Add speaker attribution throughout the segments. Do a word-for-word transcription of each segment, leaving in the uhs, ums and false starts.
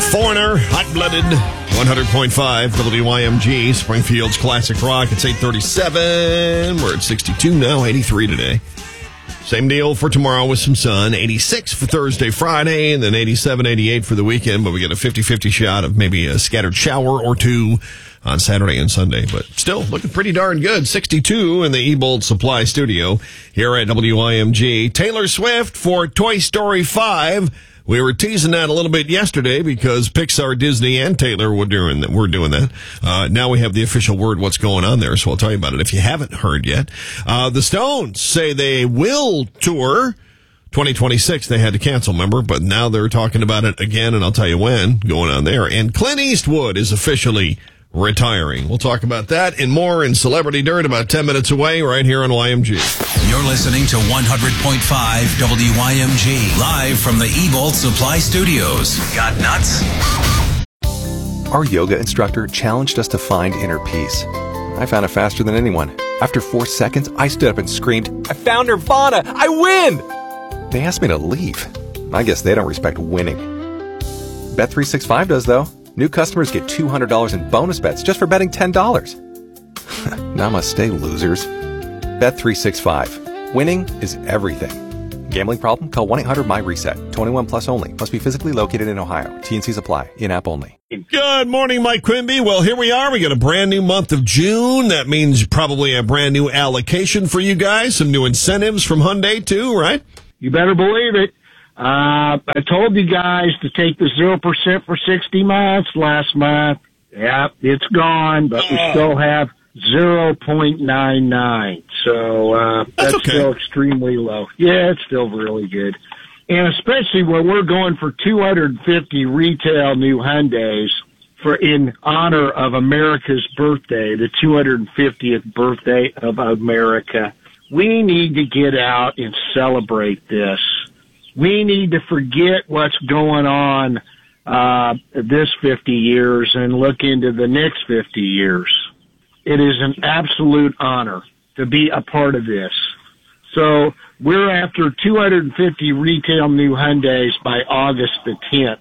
Speaker 1: Foreigner, hot-blooded, one hundred point five W Y M G, Springfield's Classic Rock. It's eight thirty-seven. We're at sixty-two now, eighty-three today. Same deal for tomorrow with some sun. eighty-six for Thursday, Friday, and then eighty-seven, eighty-eight for the weekend. But we get a fifty-fifty shot of maybe a scattered shower or two on Saturday and Sunday. But still looking pretty darn good. sixty-two in the Ebold Supply Studio here at W I M G. Taylor Swift for Toy Story five. We were teasing that a little bit yesterday because Pixar, Disney, and Taylor were doing that. We're doing that. Uh, now we have the official word what's going on there, so I'll tell you about it if you haven't heard yet. Uh, the Stones say they will tour twenty twenty-six. They had to cancel, remember? But now they're talking about it again, and I'll tell you when going on there. And Clint Eastwood is officially retiring. We'll talk about that and more in Celebrity Dirt about ten minutes away right here on Y M G.
Speaker 2: You're listening to one hundred point five W Y M G, live from the Ebold Supply Studios. Got nuts?
Speaker 3: Our yoga instructor challenged us to find inner peace. I found it faster than anyone. After four seconds, I stood up and screamed, "I found Nirvana! I win!" They asked me to leave. I guess they don't respect winning. Bet three sixty-five does, though. New customers get two hundred dollars in bonus bets just for betting ten dollars. Namaste, losers. Bet three sixty-five. Winning is everything. Gambling problem? Call one eight hundred my reset. twenty-one plus only. Must be physically located in Ohio. T and Cs apply. In-app only.
Speaker 1: Good morning, Mike Quimby. Well, here we are. We got a brand new month of June. That means probably a brand new allocation for you guys. Some new incentives from Hyundai, too, right?
Speaker 4: You better believe it. Uh, I told you guys to take the zero percent for sixty months last month. Yeah, it's gone, but we still have zero point nine nine. So, uh, that's,
Speaker 1: that's okay.
Speaker 4: Still extremely low. Yeah, it's still really good. And especially when we're going for two hundred fifty retail new Hyundais for in honor of America's birthday, the two hundred fiftieth birthday of America. We need to get out and celebrate this. We need to forget what's going on uh this fifty years and look into the next fifty years. It is an absolute honor to be a part of this. So we're after two hundred fifty retail new Hyundais by August the tenth.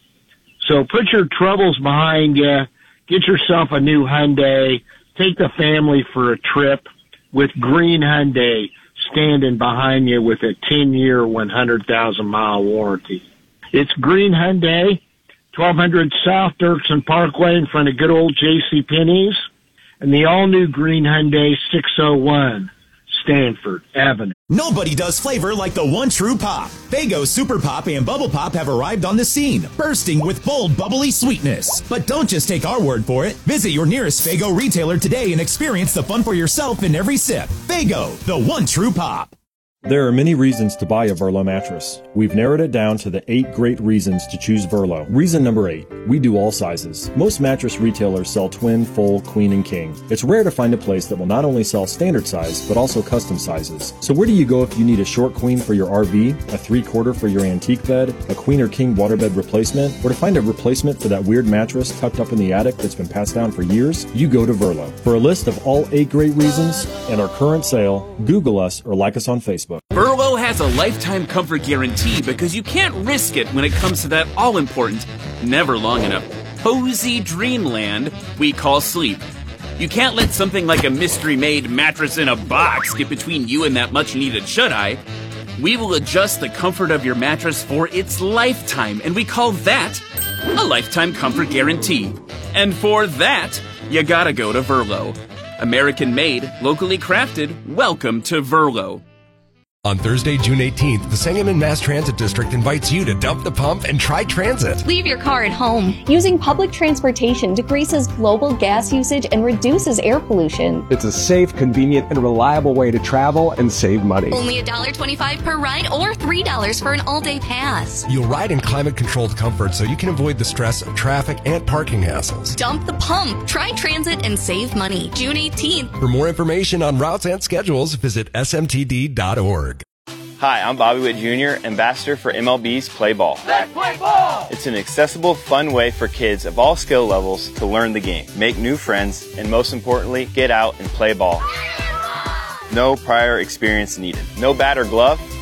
Speaker 4: So put your troubles behind you. Get yourself a new Hyundai. Take the family for a trip with Green Hyundai standing behind you with a ten-year, one hundred thousand mile warranty. It's Green Hyundai, twelve hundred South Dirksen Parkway in front of good old JCPenney's, and the all-new Green Hyundai six oh one Stanford Avenue.
Speaker 5: Nobody does flavor like the one true pop. Faygo Super Pop and Bubble Pop have arrived on the scene, bursting with bold, bubbly sweetness. But don't just take our word for it. Visit your nearest Faygo retailer today and experience the fun for yourself in every sip. Faygo, the one true pop.
Speaker 6: There are many reasons to buy a Verlo mattress. We've narrowed it down to the eight great reasons to choose Verlo. Reason number eight, we do all sizes. Most mattress retailers sell twin, full, queen, and king. It's rare to find a place that will not only sell standard size, but also custom sizes. So where do you go if you need a short queen for your R V, a three-quarter for your antique bed, a queen or king waterbed replacement, or to find a replacement for that weird mattress tucked up in the attic that's been passed down for years? You go to Verlo. For a list of all eight great reasons and our current sale, Google us or like us on Facebook.
Speaker 7: Verlo has a lifetime comfort guarantee because you can't risk it when it comes to that all-important, never long enough, cozy dreamland we call sleep. You can't let something like a mystery-made mattress in a box get between you and that much-needed shut-eye. We will adjust the comfort of your mattress for its lifetime, and we call that a lifetime comfort guarantee. And for that, you gotta go to Verlo. American-made, locally crafted, welcome to Verlo.
Speaker 8: On Thursday, June eighteenth, the Sangamon Mass Transit District invites you to dump the pump and try transit.
Speaker 9: Leave your car at home. Using public transportation decreases global gas usage and reduces air pollution.
Speaker 10: It's a safe, convenient, and reliable way to travel and save money.
Speaker 9: Only one dollar twenty-five per ride or three dollars for an all-day pass.
Speaker 8: You'll ride in climate-controlled comfort so you can avoid the stress of traffic and parking hassles.
Speaker 9: Dump the pump. Try transit and save money. June eighteenth.
Speaker 8: For more information on routes and schedules, visit S M T D dot org.
Speaker 11: Hi, I'm Bobby Witt Junior, ambassador for M L B's Play Ball.
Speaker 12: Let's play ball!
Speaker 11: It's an accessible, fun way for kids of all skill levels to learn the game, make new friends, and most importantly, get out and play ball. No prior experience needed. No bat or glove,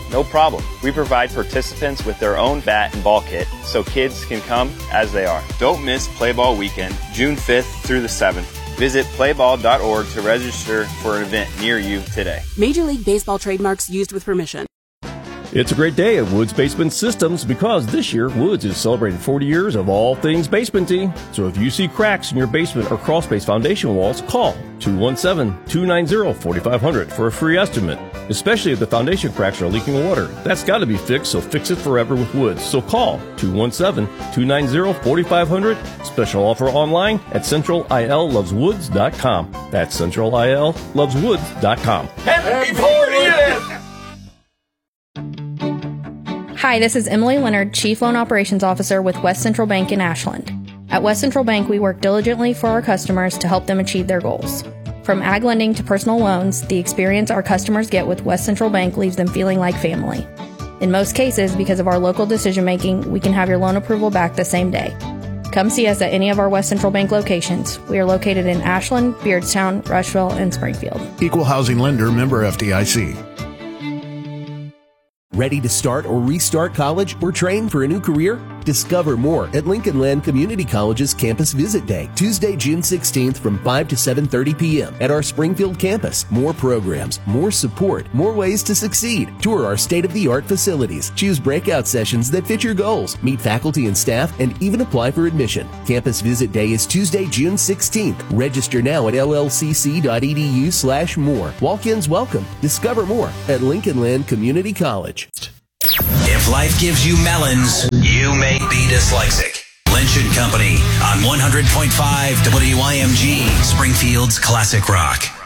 Speaker 11: No problem. We provide participants with their own bat and ball kit so kids can come as they are. Don't miss Play Ball Weekend, June fifth through the seventh. Visit play ball dot org to register for an event near you today.
Speaker 12: Major League Baseball trademarks used with permission.
Speaker 13: It's a great day at Woods Basement Systems because this year Woods is celebrating forty years of all things basementing. So if you see cracks in your basement or crawl space foundation walls, call two one seven, two nine zero, four five zero zero for a free estimate. Especially if the foundation cracks are leaking water. That's got to be fixed, so fix it forever with Woods. So call two one seven, two nine zero, four five zero zero. Special offer online at central I L loves woods dot com. That's central I L loves woods dot com.
Speaker 1: Happy fortieth!
Speaker 14: Hi, this is Emily Leonard, Chief Loan Operations Officer with West Central Bank in Ashland. At West Central Bank, we work diligently for our customers to help them achieve their goals. From ag lending to personal loans, the experience our customers get with West Central Bank leaves them feeling like family. In most cases, because of our local decision making, we can have your loan approval back the same day. Come see us at any of our West Central Bank locations. We are located in Ashland, Beardstown, Rushville, and Springfield.
Speaker 15: Equal housing lender, member F D I C.
Speaker 16: Ready to start or restart college or train for a new career? Discover more at Lincoln Land Community College's Campus Visit Day, Tuesday, June sixteenth from five to seven thirty p.m. at our Springfield campus. More programs, more support, more ways to succeed. Tour our state-of-the-art facilities. Choose breakout sessions that fit your goals. Meet faculty and staff and even apply for admission. Campus Visit Day is Tuesday, June sixteenth. Register now at L L C C dot E D U slash more. Walk-ins welcome. Discover more at Lincoln Land Community College.
Speaker 2: If life gives you melons, you may be dyslexic. Lynch and Company on one hundred point five W I M G, Springfield's Classic Rock.